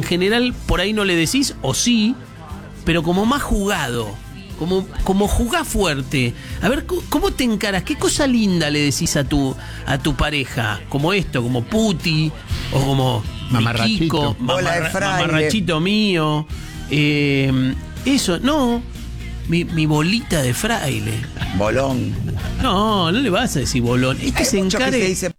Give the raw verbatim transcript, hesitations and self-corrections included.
general por ahí no le decís, o sí, pero como más jugado. Como, como jugá fuerte. A ver, ¿cómo te encaras? ¿Qué cosa linda le decís a tu, a tu pareja? Como esto, como puti, o como mamarrachito, mamarra, mamarrachito mío. Eh, eso, no. Mi, mi bolita de fraile. Bolón. No, no le vas a decir bolón. Este Hay se muchos que encare. se dice